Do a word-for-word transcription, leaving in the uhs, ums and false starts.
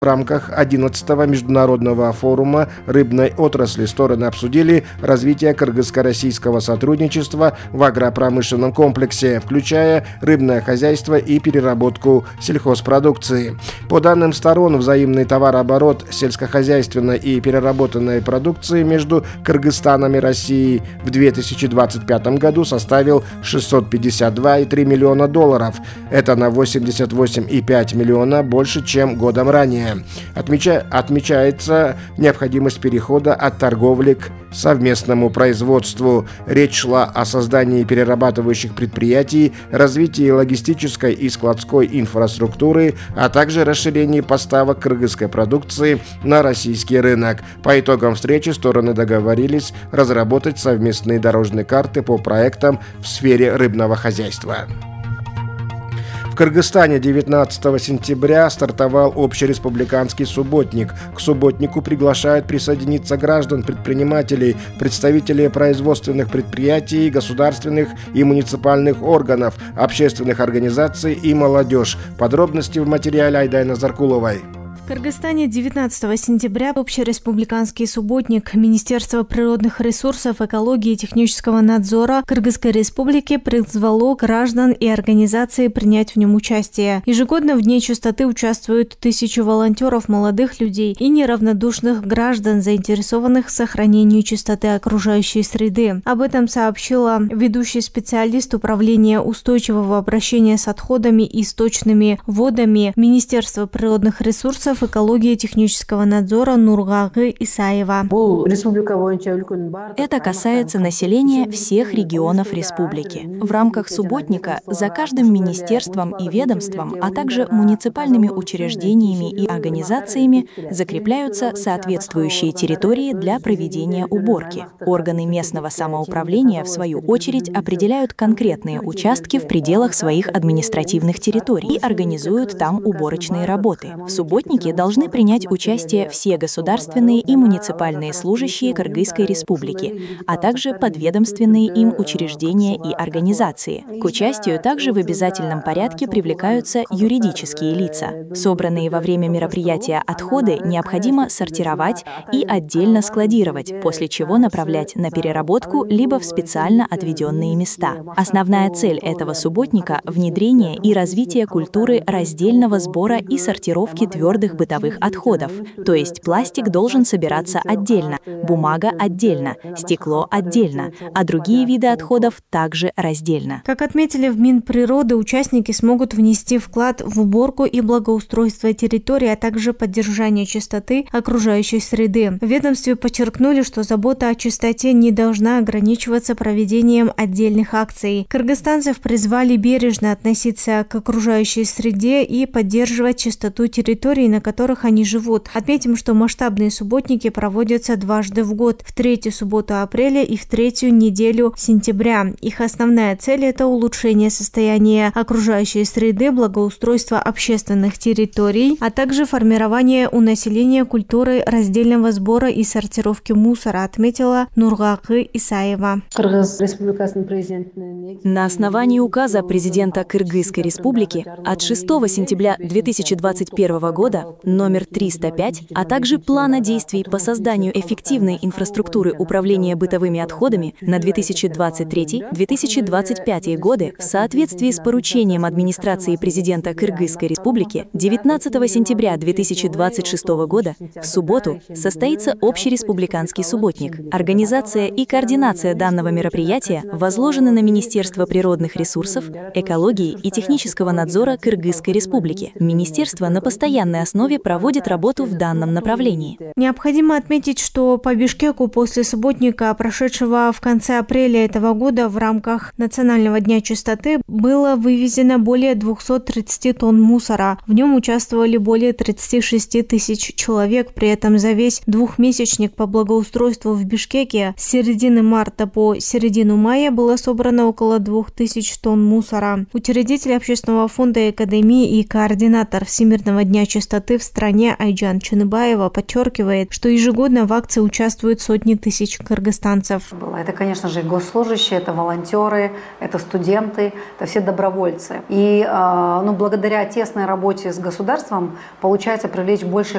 В рамках одиннадцатого международного форума рыбной отрасли стороны обсудили развитие кыргызско-российского сотрудничества в агропромышленном комплексе, включая рыбное хозяйство и переработку сельхозпродукции. По данным сторон, взаимный товарооборот сельскохозяйственной и переработанной продукции между Кыргызстаном и Россией в две тысячи двадцать пятом году составил шестьсот пятьдесят два и три миллиона долларов. Это на восемьдесят восемь и пять миллиона больше, чем годом ранее. Отмеча... Отмечается необходимость перехода от торговли к совместному производству. Речь шла о создании перерабатывающих предприятий, развитии логистической и складской инфраструктуры, а также расширении поставок кыргызской продукции на российский рынок. По итогам встречи стороны договорились разработать совместные дорожные карты по проектам в сфере рыбного хозяйства. В Кыргызстане девятнадцатого сентября стартовал общереспубликанский субботник. К субботнику приглашают присоединиться граждан, предпринимателей, представителей производственных предприятий, государственных и муниципальных органов, общественных организаций и молодежь. Подробности в материале Айдайна Заркуловой. В Кыргызстане девятнадцатого сентября общереспубликанский субботник Министерства природных ресурсов, экологии и технического надзора Кыргызской республики призвало граждан и организации принять в нем участие. Ежегодно в Дне чистоты участвуют тысячи волонтеров, молодых людей и неравнодушных граждан, заинтересованных в сохранении чистоты окружающей среды. Об этом сообщила ведущий специалист Управления устойчивого обращения с отходами и сточными водами Министерства природных ресурсов, экологии и технического надзора Нургагы Исаева. Это касается населения всех регионов республики. В рамках субботника за каждым министерством и ведомством, а также муниципальными учреждениями и организациями закрепляются соответствующие территории для проведения уборки. Органы местного самоуправления, в свою очередь, определяют конкретные участки в пределах своих административных территорий и организуют там уборочные работы. В субботнике должны принять участие все государственные и муниципальные служащие Кыргызской республики, а также подведомственные им учреждения и организации. К участию также в обязательном порядке привлекаются юридические лица. Собранные во время мероприятия отходы необходимо сортировать и отдельно складировать, после чего направлять на переработку либо в специально отведенные места. Основная цель этого субботника – внедрение и развитие культуры раздельного сбора и сортировки твердых бытовых отходов, то есть пластик должен собираться отдельно, бумага отдельно, стекло отдельно, а другие виды отходов также раздельно. Как отметили в Минприроды, участники смогут внести вклад в уборку и благоустройство территории, а также поддержание чистоты окружающей среды. В ведомстве подчеркнули, что забота о чистоте не должна ограничиваться проведением отдельных акций. Кыргызстанцев призвали бережно относиться к окружающей среде и поддерживать чистоту территорий, на которых они живут. Отметим, что масштабные субботники проводятся дважды в год, в третью субботу апреля и в третью неделю сентября. Их основная цель – это улучшение состояния окружающей среды, благоустройство общественных территорий, а также формирование у населения культуры раздельного сбора и сортировки мусора, отметила Нургагы Исаева. На основании указа президента Кыргызской республики от шестого сентября две тысячи двадцать первого года номер триста пять, а также плана действий по созданию эффективной инфраструктуры управления бытовыми отходами на две тысячи двадцать третий — две тысячи двадцать пятый годы в соответствии с поручением администрации президента Кыргызской республики девятнадцатого сентября две тысячи двадцать шестого года в субботу состоится общереспубликанский субботник. Организация и координация данного мероприятия возложены на Министерство природных ресурсов, экологии и технического надзора Кыргызской республики. Министерство на постоянной основе проводит работу в данном направлении. Необходимо отметить, что по Бишкеку после субботника, прошедшего в конце апреля этого года в рамках Национального дня чистоты, было вывезено более двухсот тридцати тонн мусора. В нем участвовали более тридцати шести тысяч человек. При этом за весь двухмесячник по благоустройству в Бишкеке с середины марта по середину мая было собрано около двух тысяч тонн мусора. Учредитель общественного фонда Академии и координатор Всемирного дня чистоты чистоты в стране Айджан Чуныбаева подчеркивает, что ежегодно в акции участвуют сотни тысяч кыргызстанцев. Это, конечно же, госслужащие, это волонтеры, это студенты, это все добровольцы. И ну, благодаря тесной работе с государством получается привлечь больше